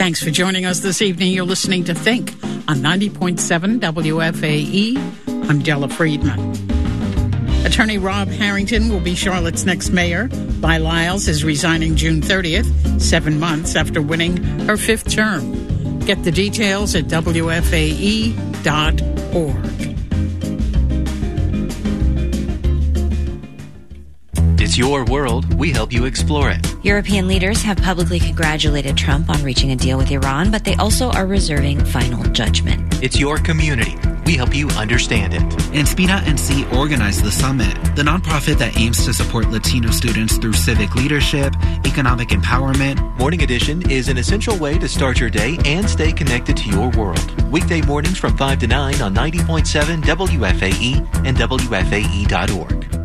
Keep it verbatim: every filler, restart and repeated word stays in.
Thanks for joining us this evening. You're listening to Think on ninety point seven W F A E. I'm Della Friedman. Attorney Rob Harrington will be Charlotte's next mayor. Vi Lyles is resigning June thirtieth, seven months after winning her fifth term. Get the details at W F A E dot org. It's your world. We help you explore it. European leaders have publicly congratulated Trump on reaching a deal with Iran, but they also are reserving final judgment. It's your community. We help you understand it. And Spina N C organized the summit, the nonprofit that aims to support Latino students through civic leadership, economic empowerment. Morning Edition is an essential way to start your day and stay connected to your world. Weekday mornings from five to nine on ninety point seven W F A E and W F A E dot org.